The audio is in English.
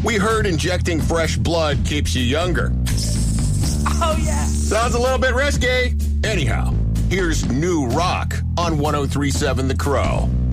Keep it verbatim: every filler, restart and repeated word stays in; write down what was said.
We heard injecting fresh blood keeps you younger. Oh, yeah. Sounds a little bit risky. Anyhow, here's New Rock on one oh three point seven The Crow.